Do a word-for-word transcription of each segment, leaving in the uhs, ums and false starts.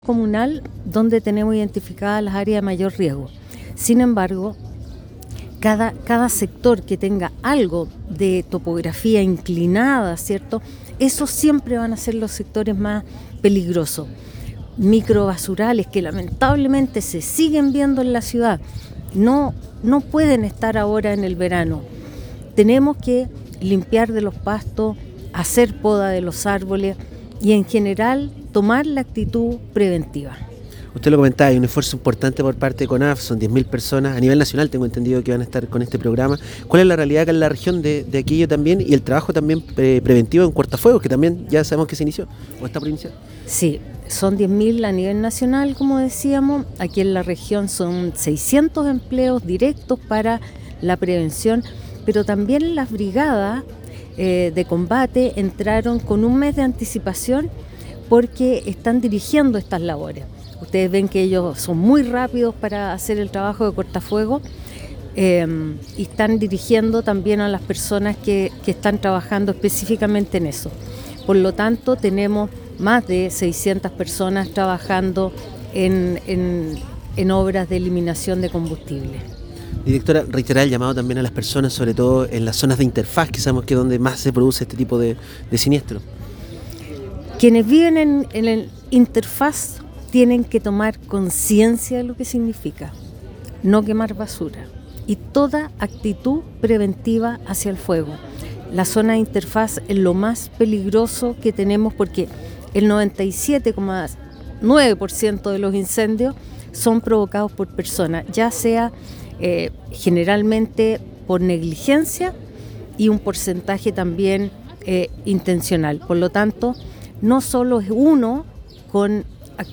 comunal donde tenemos identificadas las áreas de mayor riesgo. Sin embargo, cada, cada sector que tenga algo de topografía inclinada, ¿cierto? Esos siempre van a ser los sectores más peligrosos. Microbasurales que lamentablemente se siguen viendo en la ciudad, no, no pueden estar ahora en el verano. Tenemos que limpiar de los pastos, hacer poda de los árboles y en general tomar la actitud preventiva. Usted lo comentaba, hay un esfuerzo importante por parte de CONAF, son diez mil personas, a nivel nacional tengo entendido que van a estar con este programa. ¿Cuál es la realidad acá en la región de, de Aquillo también y el trabajo también pre preventivo en cortafuegos, que también ya sabemos que se inició o está por iniciar? Sí, son diez mil a nivel nacional, como decíamos, aquí en la región son seiscientos empleos directos para la prevención, pero también las brigadas eh, de combate entraron con un mes de anticipación porque están dirigiendo estas labores. Ustedes ven que ellos son muy rápidos para hacer el trabajo de cortafuego eh, y están dirigiendo también a las personas que, que están trabajando específicamente en eso. Por lo tanto, tenemos más de seiscientas personas trabajando en, en, en obras de eliminación de combustible. Directora, reiterar el llamado también a las personas, sobre todo en las zonas de interfaz, que sabemos que es donde más se produce este tipo de, de siniestro. Quienes viven en, en el interfaz tienen que tomar conciencia de lo que significa no quemar basura y toda actitud preventiva hacia el fuego. La zona de interfaz es lo más peligroso que tenemos porque el noventa y siete coma nueve por ciento de los incendios son provocados por personas, ya sea eh, generalmente por negligencia y un porcentaje también eh, intencional. Por lo tanto, no solo es uno con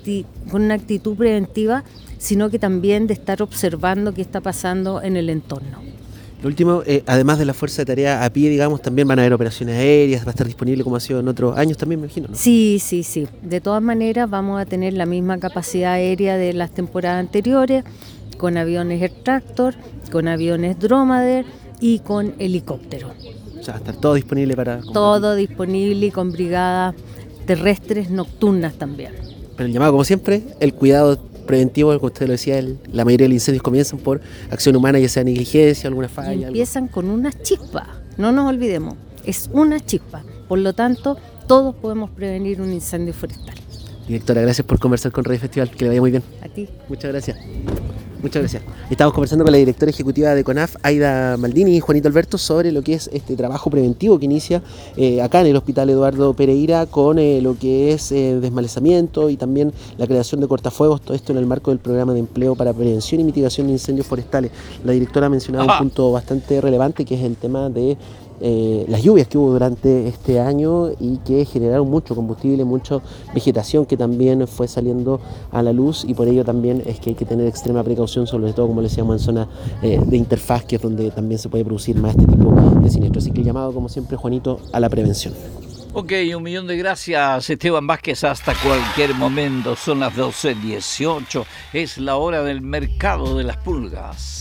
con una actitud preventiva, sino que también de estar observando qué está pasando en el entorno. Lo último, eh, además de la fuerza de tarea a pie, digamos, también van a haber operaciones aéreas, va a estar disponible como ha sido en otros años también, me imagino, ¿no? Sí, sí, sí. De todas maneras vamos a tener la misma capacidad aérea de las temporadas anteriores, con aviones Air Tractor, con aviones Dromader y con helicópteros. O sea, va a estar todo disponible para... Todo disponible y con brigadas terrestres nocturnas también. Pero el llamado, como siempre, el cuidado preventivo, como usted lo decía, el, la mayoría de los incendios comienzan por acción humana, ya sea negligencia, alguna falla. Y empiezan algo. Con una chispa, no nos olvidemos, es una chispa. Por lo tanto, todos podemos prevenir un incendio forestal. Directora, gracias por conversar con Radio Festival, que le vaya muy bien. A ti. Muchas gracias. Muchas gracias. Estamos conversando con la directora ejecutiva de CONAF, Aida Maldini y Juanito Alberto, sobre lo que es este trabajo preventivo que inicia eh, acá en el Hospital Eduardo Pereira con eh, lo que es eh, desmalezamiento y también la creación de cortafuegos, todo esto en el marco del programa de empleo para prevención y mitigación de incendios forestales. La directora mencionaba Ajá. un punto bastante relevante, que es el tema de Eh, las lluvias que hubo durante este año y que generaron mucho combustible, mucha vegetación que también fue saliendo a la luz, y por ello también es que hay que tener extrema precaución, sobre todo como le decíamos en zona eh, de interfaz, que es donde también se puede producir más este tipo de siniestros. Así que el llamado, como siempre, Juanito, a la prevención. Ok, un millón de gracias, Esteban Vázquez. Hasta cualquier momento, son las doce dieciocho, es la hora del mercado de las pulgas.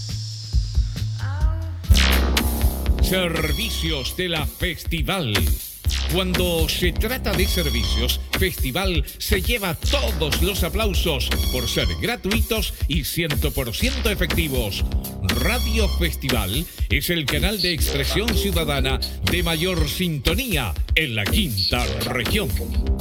Servicios de la Festival. Cuando se trata de servicios, Festival se lleva todos los aplausos por ser gratuitos y cien por ciento efectivos. Radio Festival es el canal de expresión ciudadana de mayor sintonía en la quinta región.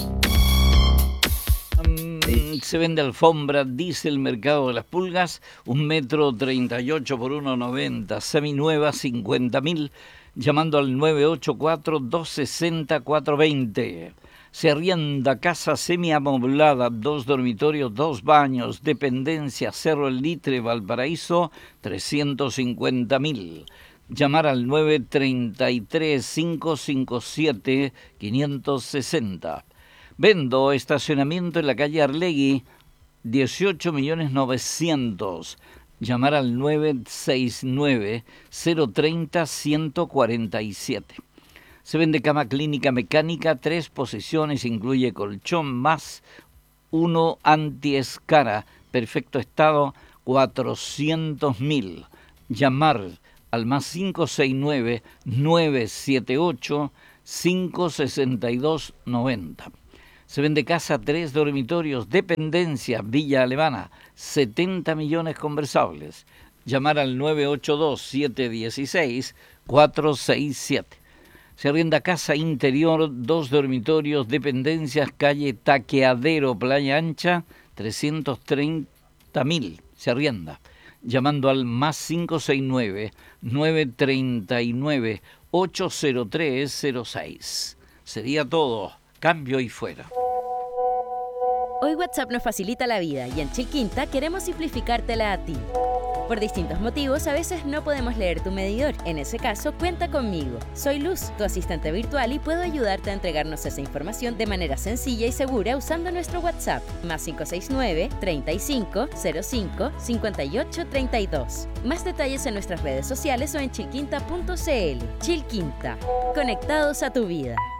Se vende alfombra, dice el mercado de las pulgas, un metro treinta y ocho por uno noventa, seminueva, cincuenta mil, llamando al nueve ocho cuatro, dos seis cero, cuatro dos cero. Se arrienda casa semiamoblada, dos dormitorios, dos baños, dependencia, Cerro El Litre, Valparaíso, trescientos cincuenta mil. Llamar al nueve treinta y tres, cinco cinco siete, quinientos sesenta. Vendo estacionamiento en la calle Arlegui, dieciocho millones novecientos. Llamar al nueve seis nueve, cero treinta, ciento cuarenta y siete. Se vende cama clínica mecánica, tres posiciones, incluye colchón más uno anti-escara, perfecto estado, cuatrocientos mil. Llamar al más cinco seis nueve, nueve siete ocho, cinco seis dos, noventa. Se vende casa, tres dormitorios, dependencia, Villa Alemana, setenta millones conversables. Llamar al nueve ocho dos, siete uno seis, cuatro seis siete. Se arrienda casa interior, dos dormitorios, dependencias, calle Taqueadero, Playa Ancha, trescientos treinta mil. Se arrienda. Llamando al más cinco seis nueve, nueve tres nueve, ocho cero tres cero seis. Sería todo. Cambio y fuera. Hoy WhatsApp nos facilita la vida y en Chilquinta queremos simplificártela a ti. Por distintos motivos, a veces no podemos leer tu medidor. En ese caso, cuenta conmigo. Soy Luz, tu asistente virtual, y puedo ayudarte a entregarnos esa información de manera sencilla y segura usando nuestro WhatsApp, más cinco seis nueve, treinta y cinco, cero cinco, cincuenta y ocho, treinta y dos. Más detalles en nuestras redes sociales o en chilquinta punto c l. Chilquinta, conectados a tu vida.